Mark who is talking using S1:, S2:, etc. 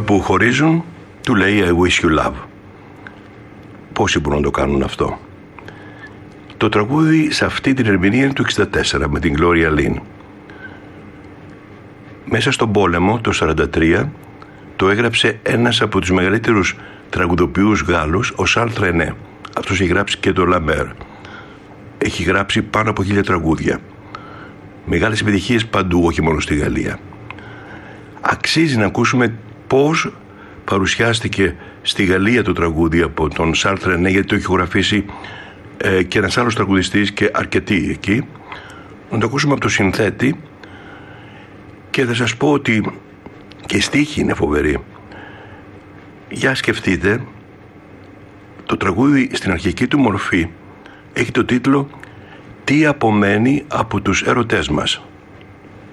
S1: που χωρίζουν του λέει I wish you love. Πόσοι μπορούν να το κάνουν αυτό? Το τραγούδι σε αυτή την ερμηνεία είναι του 1964 με την Gloria Lynn. Μέσα στον πόλεμο το 1943 το έγραψε ένας από τους μεγαλύτερους τραγουδοποιούς Γάλλους, ο Σαρλ Τρενέ. Αυτός έχει γράψει και το Λαμπέρ. Έχει γράψει πάνω από 1000 τραγούδια. Μεγάλες επιτυχίες παντού, όχι μόνο στη Γαλλία. Αξίζει να ακούσουμε πώς παρουσιάστηκε στη Γαλλία το τραγούδι από τον Σαρλ Τρενέ, γιατί το έχει ηχογραφήσει και ένας άλλος τραγουδιστής και αρκετοί εκεί. Να το ακούσουμε από το συνθέτη και θα σας πω ότι και η στίχη είναι φοβερή. Για σκεφτείτε, το τραγούδι στην αρχική του μορφή έχει το τίτλο «Τι απομένει από τους έρωτές μας».